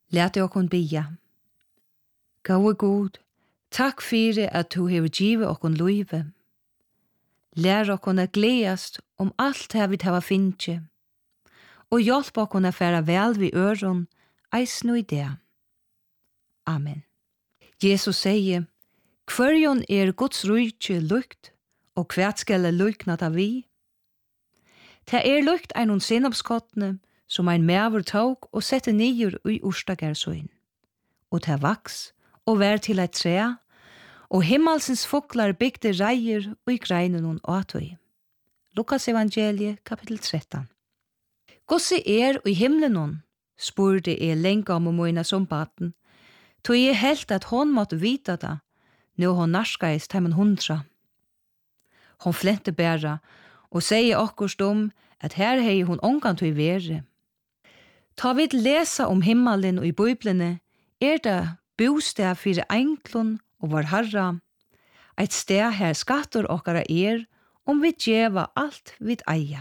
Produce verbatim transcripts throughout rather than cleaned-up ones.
Lät okon bia. Gode god, takk fyrir at du hever givet okon løyve. Lær okon at gledast om alt her vi tava finnje, og hjelp okon at færa vel vi øron, eisno i det. Amen. Jesus sier, «Hverjon er Guds rujtje lukt, og hvert skal lukna ta vi?» Det er lukt einon sinnopskottene, som ein mæver tåg og sette nyer i urstagersøyn. Og det vaks, og vær til eit tre, og himmelsens fuglar bygde reier og i greinen hon åtøy. Lukas evangeliet, kapittel tretton. Gosse er i himlen hon, spurte jeg lenge om moina som baten, tog jeg helt at hon måtte vita det, nå hon narskais heimen hundra. Hon flente bæra, og sier akkurst om at her hei hon ongan til vere. Ta vid lesa om himmelen og i Bibelene, er det bostad fyrir enklun og var harra, eit sted her skattur okkara er, om vi djeva alt vid eia.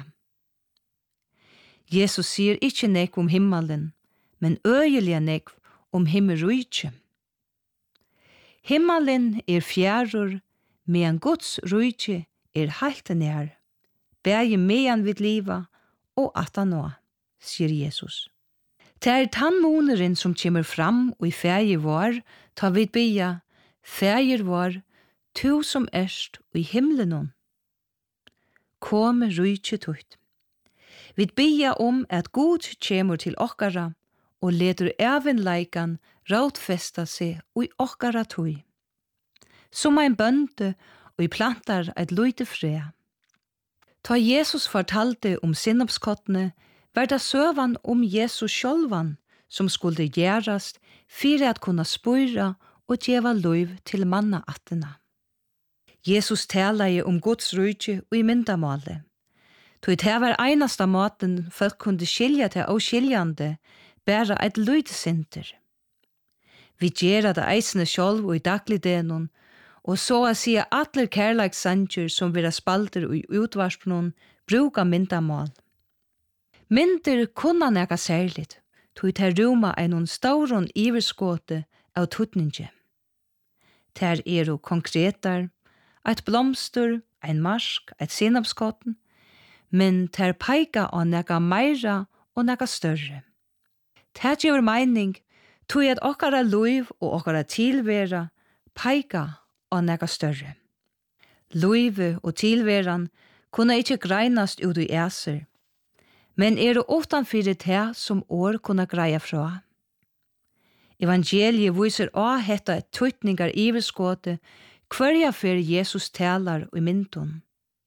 Jesus sier ikkje nekv om himmelen, men øyelige nekv om himmelrujtje. Himmelen er fjærur, medan Guds rujtje er heilt nær, bæge medan vid liva og atta nå, sier Jesus. Det er tannmoneren som kommer fram og i ferie vår, ta vid bia, ferie vår, tu som erst og i himlenon. Kom rujtje tutt. Vid bia om at Gud kommer til okkara, og leder even leikan rautfesta seg og i okkara tui. Som ein bønte og i plantar eit luite fre. Ta Jesus fortalte om sinnopskottene, var det søvan om Jesus sjølvan som skulle gjerast for at kunne spøyra og djeva løyv til manna attena. Jesus talar om Guds rujtje og i myndamålet. Tog det var einasta måten folk kunne skilja til og skiljande, bæra eit løydesinter. Vi gjerra det eisne sjølv og i daglig denon, og så å si atler kærleiksanger som vira spalter og i utvarspenon bruka myndamål. Myndir kunna neka særligt, tog det roma einon stauron iverskåte av tutninge. Der er jo konkretar, eit blomster, ein marsk, eit sinapskotten, men ter peika av neka meira og neka større. Det gjør mening, tog at okkara luiv og okkara tilvera peika av neka større. Luive og tilveran kunne ikkje greinast ut i æser, men er det utanfyrir det som år kunne greia fra. Evangeliet viser å hetta et tøytningar iverskåte hverja fyrir Jesus talar i myndun.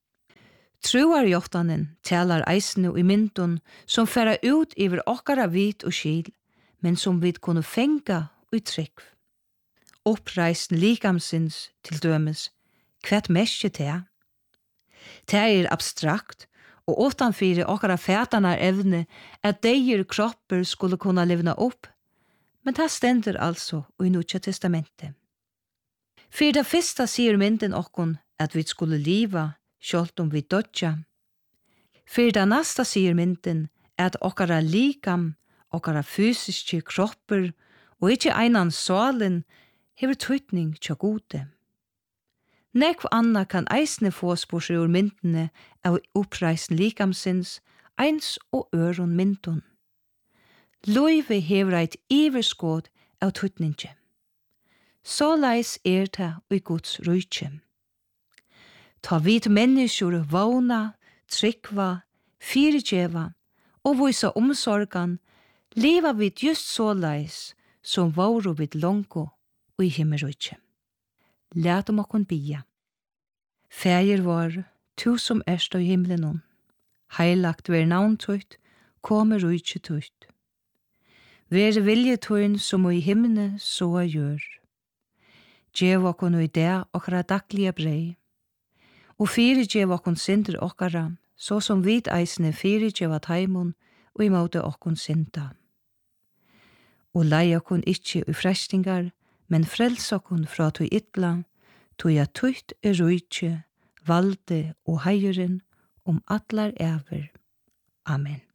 Truarjottanen talar eisne i myndun som færa ut iver okkara vit og skil, men som vi kunne fenga i trekv. Oppreisen likamsins til dømes, hvert mestje det? Det er abstrakt, og utanfyrir okkara fætanar evne at deir kropper skulle kunne livna opp, men det stender altså i Nutja testamentet. For det første sier mynden okkon at vi skulle liva, sjålt om vi dødja. For det neste sier mynden at okkara likam, okkara fysiske kropper, og ikkje einan salen, hever tøytning tja gode. Nekv anna kan eisne få sporsir ur myndene av oppreisen likamsins, eins og øron myndun. Løyve hever eit iverskåd av tøytninge. Så leis er det i Guds rujtje. Ta vid mennesker vågna, trykva, fyrirgjeva og vise omsorgan, leva vid just så leis som våru vid longo og i himmelrujtje. Lät om okon bia. Fægir var, tu som erst av himlenon. Heilagt ver navntøyt, komme rujtje tøyt. Ver viljetøyn som i himne så gjør. Gjev okon i det okkara daglige brei. Og fyri gjev okon synder okkara, så som vid eisne fyri gjev at heimon og i måte okon synda. Og lei okon ikkje i frestingar, men frels okon fra tog ytla, tog jeg tøyt er rujtje, valde og heieren om atlar ever. Amen.